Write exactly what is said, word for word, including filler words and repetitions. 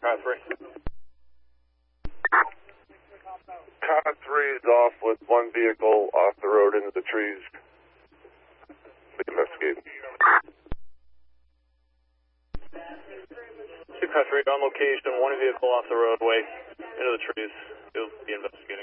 Car three. Car three is off with one vehicle off the road into the trees. Be investigating. Two car three on location, one vehicle off the roadway into the trees. You'll be investigating.